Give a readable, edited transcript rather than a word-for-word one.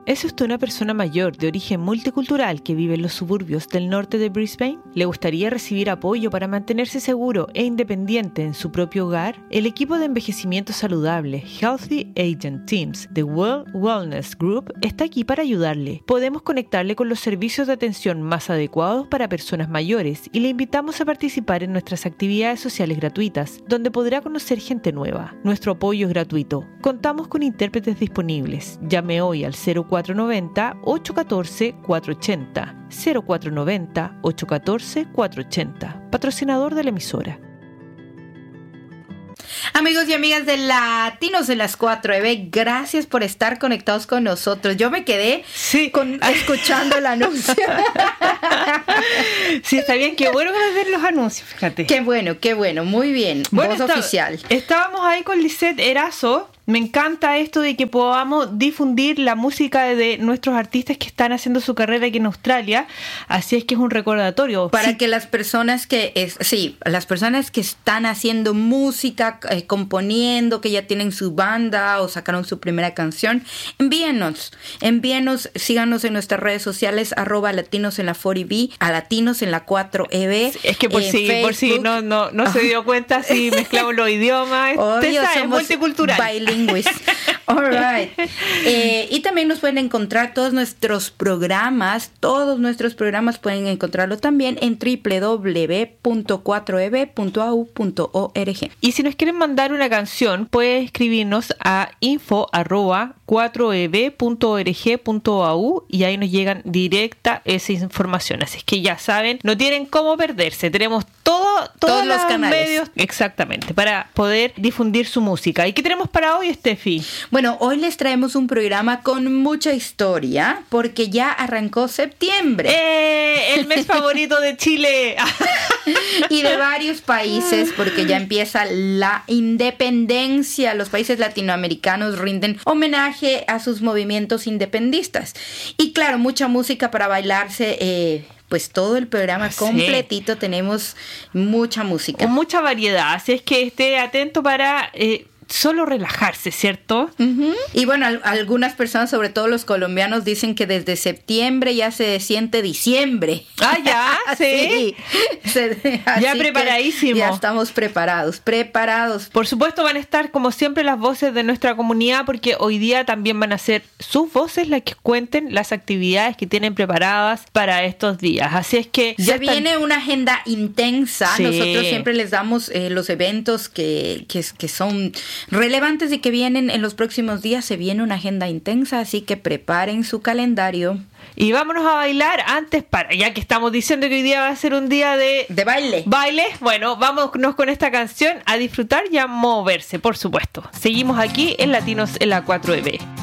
¿Es usted una persona mayor de origen multicultural que vive en los suburbios del norte de Brisbane? ¿Le gustaría recibir apoyo para mantenerse seguro e independiente en su propio hogar? El equipo de envejecimiento saludable Healthy Agent Teams de Well Wellness Group está aquí para ayudarle. Podemos conectarle con los servicios de atención más adecuados para personas mayores y le invitamos a participar en nuestras actividades sociales gratuitas, donde podrá conocer gente nueva. Nuestro apoyo es gratuito. Contamos con intérpretes disponibles. Llame hoy al 0490-814-480. 0490-814-480. Patrocinador de la emisora. Amigos y amigas de Latinos en las 4EB, gracias por estar conectados con nosotros. Yo me quedé escuchando el anuncio. Sí, está bien, qué bueno que nos den los anuncios, fíjate. Qué bueno, muy bien. Voz oficial. Estábamos ahí con Lisette Erazo. Me encanta esto de que podamos difundir la música de nuestros artistas que están haciendo su carrera aquí en Australia. Así es que es un recordatorio. Para que las personas las personas que están haciendo música, componiendo, que ya tienen su banda o sacaron su primera canción, envíenos, síganos en nuestras redes sociales, @latinos en la 4EB, a Latinos en la 4EB. Es que por si no se dio cuenta, si mezclamos los idiomas. Somos multicultural. All right. Y también nos pueden encontrar todos nuestros programas pueden encontrarlo también en www.4eb.au.org. Y si nos quieren mandar una canción, pueden escribirnos a info@4eb.org.au y ahí nos llegan directa esa información. Así es que ya saben, no tienen cómo perderse. Tenemos todos los canales, medios, exactamente, para poder difundir su música. ¿Y qué tenemos para hoy, Steffi? Bueno, hoy les traemos un programa con mucha historia porque ya arrancó septiembre. El mes favorito de Chile. Y de varios países porque ya empieza la independencia. Los países latinoamericanos rinden homenaje a sus movimientos independistas. Y claro, mucha música para bailarse. Pues todo el programa completito, tenemos mucha música. Con mucha variedad, así es que esté atento para solo relajarse, ¿cierto? Uh-huh. Y bueno, algunas personas, sobre todo los colombianos, dicen que desde septiembre ya se siente diciembre. Ah, ya, sí. Ya preparadísimo. Ya estamos preparados. Por supuesto van a estar, como siempre, las voces de nuestra comunidad, porque hoy día también van a ser sus voces las que cuenten las actividades que tienen preparadas para estos días. Así es que ya viene una agenda intensa. Sí. Nosotros siempre les damos los eventos que son relevantes y que vienen en los próximos días. Se viene una agenda intensa, así que preparen su calendario. Y vámonos a bailar antes, ya que estamos diciendo que hoy día va a ser un día de baile. Bueno, vámonos con esta canción a disfrutar y a moverse, por supuesto. Seguimos aquí en Latinos en la 4EB.